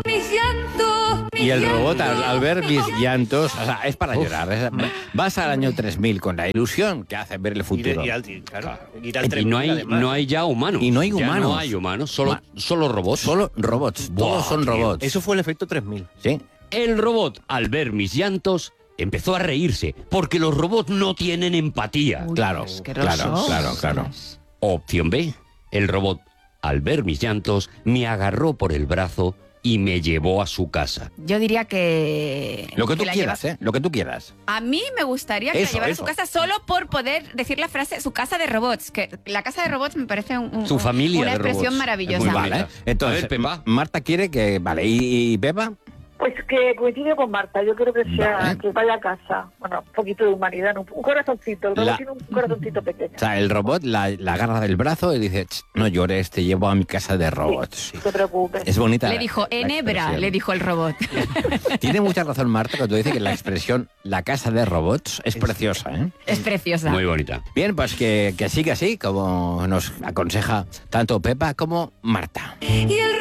Y el robot, al ver mis llantos, o sea, es para llorar. Vas al año 3000 con la ilusión que hace ver el futuro. Ir al Y 3000, no hay, además. no hay ya humanos. Y no hay Ya humanos. no hay humanos, solo robots. Solo robots, todos son tío. robots. Eso fue el efecto 3000. Sí. El robot, al ver mis llantos, empezó a reírse, porque los robots no tienen empatía. Claro, claro. Opción B. El robot, al ver mis llantos, me agarró por el brazo y me llevó a su casa. Yo diría que... Lo que tú la quieras, lleva- Lo que tú quieras. A mí me gustaría que la Eso, llevara eso. a su casa solo por poder decir la frase su casa de robots. Que la casa de robots me parece Su familia una de expresión robots. maravillosa. Es muy Vale. bonita. Entonces, A ver, Pepa. Marta quiere que... Vale, ¿y Pepa? Pues que coincide con Marta, yo creo que sea Vale. que vaya a casa. Bueno, un poquito de humanidad, ¿no? Un corazoncito, el robot La- tiene un corazoncito pequeño. O sea, el robot la agarra del brazo y dice, "Ch, no llores, te llevo a mi casa de robots". No te preocupes. Es bonita. Le dijo, la enebra, expresión. le dijo el robot. Tiene mucha razón Marta cuando dice que la expresión la casa de robots es preciosa, ¿eh? Es preciosa. Muy bonita. Bien, pues que siga así, como nos aconseja tanto Pepa como Marta.